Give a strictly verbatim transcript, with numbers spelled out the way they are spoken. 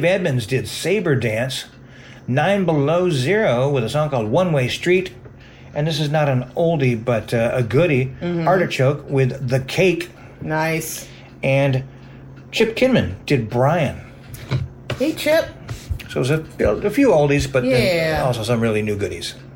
Edmonds did Saber Dance. Nine Below Zero with a song called One Way Street. And this is not an oldie, but uh, a goodie. Mm-hmm. Artichoke with The Cake. Nice. And Chip Kinman did Brian. Hey, Chip. So it was a, a few oldies, but yeah. also some really new goodies.